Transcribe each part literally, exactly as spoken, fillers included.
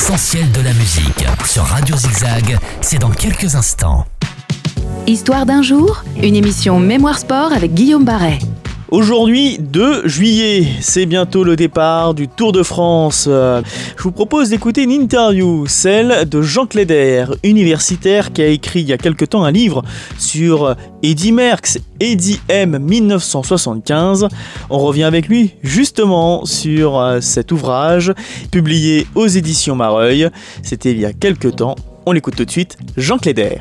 L'essentiel de la musique sur Radio Zigzag, c'est dans quelques instants. Histoire d'un jour, une émission Mémoire Sport avec Guillaume Barret. Aujourd'hui, deux juillet, c'est bientôt le départ du Tour de France. Je vous propose d'écouter une interview, celle de Jean Cléder, universitaire qui a écrit il y a quelque temps un livre sur Eddy Merckx, Eddy M dix-neuf cent soixante-quinze. On revient avec lui justement sur cet ouvrage publié aux éditions Mareuil. C'était il y a quelque temps. On l'écoute tout de suite, Jean Cléder.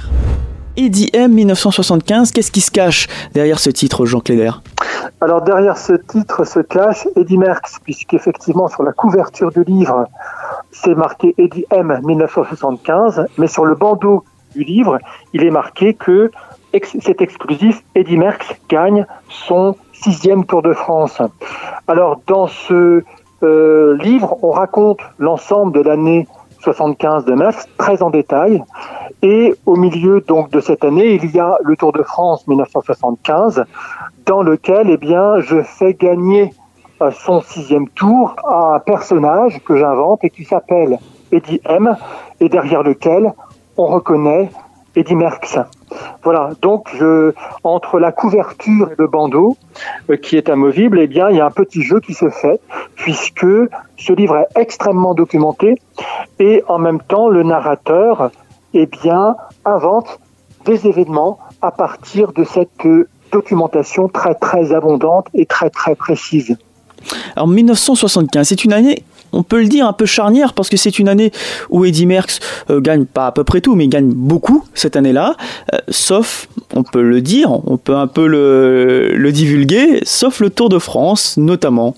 Eddy M dix-neuf cent soixante-quinze, qu'est-ce qui se cache derrière ce titre, Jean Cléder ? Alors derrière ce titre se cache Eddy Merckx, puisqu'effectivement sur la couverture du livre, c'est marqué Eddy M dix-neuf cent soixante-quinze, mais sur le bandeau du livre, il est marqué que ex- c'est exclusif, Eddy Merckx gagne son sixième Tour de France. Alors dans ce euh, livre, on raconte l'ensemble de l'année soixante-quinze de Merckx, très en détail. Et au milieu donc de cette année, il y a le Tour de France dix-neuf cent soixante-quinze, dans lequel eh bien, je fais gagner euh, son sixième tour à un personnage que j'invente et qui s'appelle Eddy M, et derrière lequel on reconnaît Eddy Merckx. Voilà, donc je, entre la couverture et le bandeau, euh, qui est amovible, eh bien, il y a un petit jeu qui se fait, puisque ce livre est extrêmement documenté, et en même temps, le narrateur eh bien, invente des événements à partir de cette documentation très très abondante et très très précise. Alors dix-neuf cent soixante-quinze, c'est une année, on peut le dire, un peu charnière, parce que c'est une année où Eddy Merckx euh, gagne pas à peu près tout, mais gagne beaucoup cette année-là, euh, sauf, on peut le dire, on peut un peu le, le divulguer, sauf le Tour de France notamment.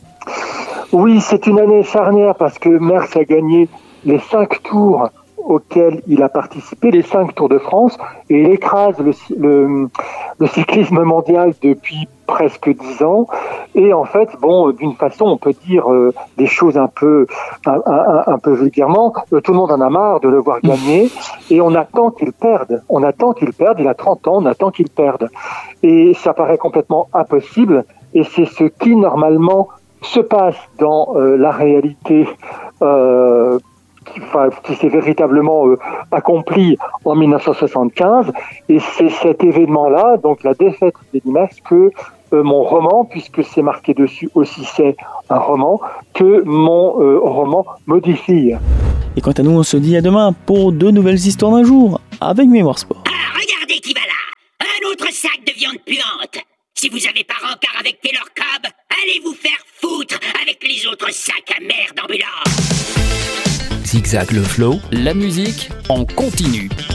Oui, c'est une année charnière parce que Merckx a gagné les cinq tours auquel il a participé, les cinq Tours de France, et il écrase le, le, le cyclisme mondial depuis presque dix ans. Et en fait, bon, d'une façon, on peut dire euh, des choses un peu, un, un, un peu vulgairement. Euh, tout le monde en a marre de le voir gagner, et on attend qu'il perde. On attend qu'il perde. Il a trente ans, on attend qu'il perde. Et ça paraît complètement impossible. Et c'est ce qui normalement se passe dans euh, la réalité. Euh, Qui, enfin, qui s'est véritablement euh, accompli en dix-neuf cent soixante-quinze, et c'est cet événement-là, donc la défaite d'Eddy Merckx, que euh, mon roman, puisque c'est marqué dessus aussi c'est un roman, que mon euh, roman modifie. Et quant à nous, on se dit à demain pour deux nouvelles histoires d'un jour avec Mémoire Sport. Ah, regardez qui va là! Un autre sac de viande puante! Si vous avez pas rencard avec Taylor Cobb, allez vous faire foutre avec les autres sacs à merde ambulants! Zigzag le flow, la musique en continu.